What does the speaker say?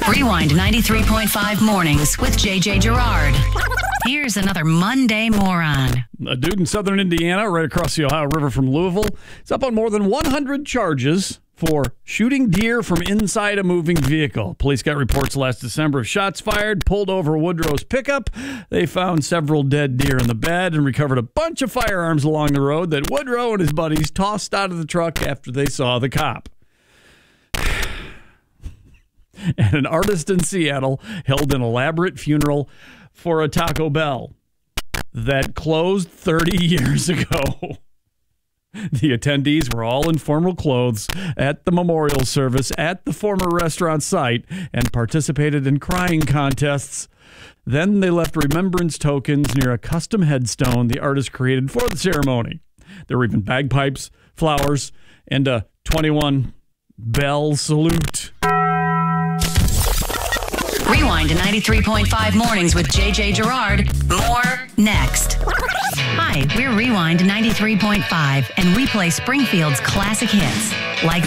Rewind 93.5 mornings with JJ Gerard. Here's another Monday moron. A dude in southern Indiana, right across the Ohio River from Louisville, is up on more than 100 charges for shooting deer from inside a moving vehicle. Police got reports last December of shots fired, pulled over Woodrow's pickup. They found several dead deer in the bed and recovered a bunch of firearms along the road that Woodrow and his buddies tossed out of the truck after they saw the cop. And an artist in Seattle held an elaborate funeral for a Taco Bell that closed 30 years ago. The attendees were all in formal clothes at the memorial service at the former restaurant site and participated in crying contests. Then they left remembrance tokens near a custom headstone the artist created for the ceremony. There were even bagpipes, flowers, and a 21 bell salute. Rewind to 93.5 mornings with JJ Gerard. More next. Hi, we're Rewind 93.5, and we play Springfield's classic hits like